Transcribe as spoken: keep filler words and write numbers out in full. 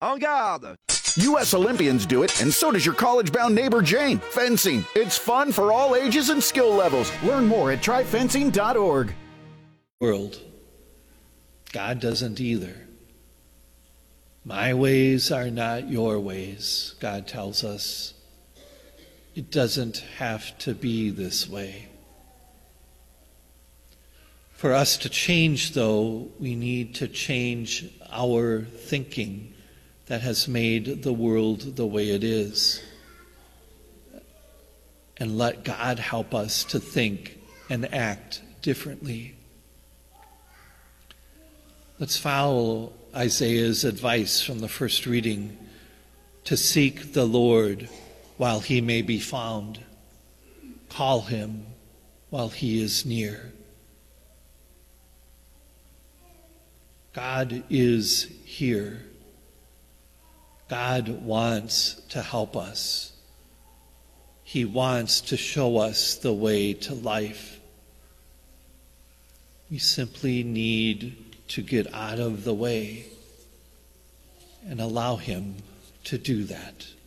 En garde! U S Olympians do it, and so does your college-bound neighbor Jane. Fencing. It's fun for all ages and skill levels. Learn more at try fencing dot org. World. God doesn't either. My ways are not your ways, God tells us. It doesn't have to be this way. For us to change, though, we need to change our thinking that has made the world the way it is. And let God help us to think and act differently. Let's follow Isaiah's advice from the first reading to seek the Lord while he may be found. Call him while he is near. God is here. God wants to help us. He wants to show us the way to life. We simply need to get out of the way and allow him to do that.